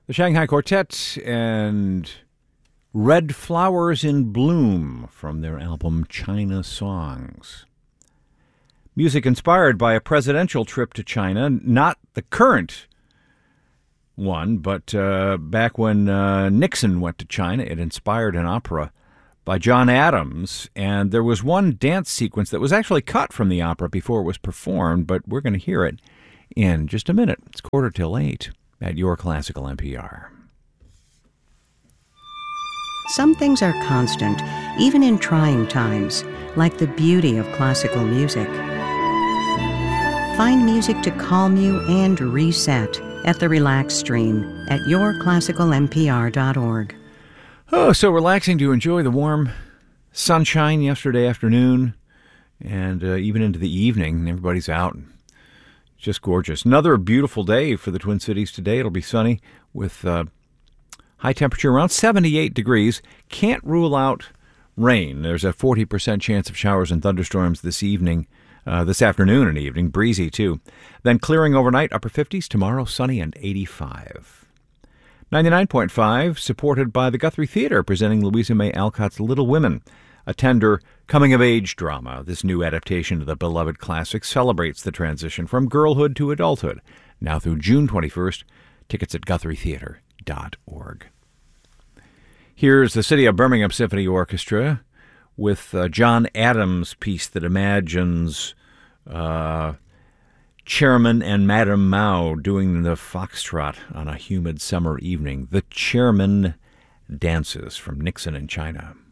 The Shanghai Quartet and Red Flowers in Bloom from their album China Songs. Music inspired by a presidential trip to China, not the current one, but back when Nixon went to China, it inspired an opera by John Adams, and there was one dance sequence that was actually cut from the opera before it was performed, but we're going to hear it in just a minute. It's 7:45 at your Classical NPR. Some things are constant, even in trying times, like the beauty of classical music. Find music to calm you and reset at the Relax Stream at yourclassicalnpr.org. Oh, so relaxing to enjoy the warm sunshine yesterday afternoon and even into the evening. Everybody's out. Just gorgeous. Another beautiful day for the Twin Cities today. It'll be sunny with high temperature around 78 degrees. Can't rule out rain. There's a 40% chance of showers and thunderstorms this afternoon and evening. Breezy, too. Then clearing overnight, upper 50s. Tomorrow, sunny and 85. 99.5, supported by the Guthrie Theater, presenting Louisa May Alcott's Little Women, a tender coming-of-age drama. This new adaptation of the beloved classic celebrates the transition from girlhood to adulthood. Now through June 21st, tickets at GuthrieTheater.org. Here's the City of Birmingham Symphony Orchestra with John Adams' piece that imagines Chairman and Madame Mao doing the foxtrot on a humid summer evening. The Chairman Dances from Nixon in China.